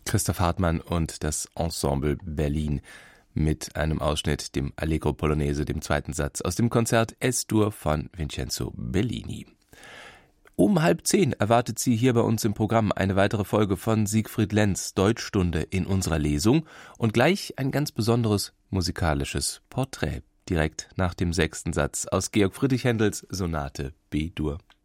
Christoph Hartmann und das Ensemble Berlin mit einem Ausschnitt, dem Allegro Polonaise, dem zweiten Satz aus dem Konzert Es-Dur von Vincenzo Bellini. Um 9:30 erwartet Sie hier bei uns im Programm eine weitere Folge von Siegfried Lenz Deutschstunde in unserer Lesung und gleich ein ganz besonderes musikalisches Porträt direkt nach dem 6. Satz aus Georg Friedrich Händels Sonate B-Dur.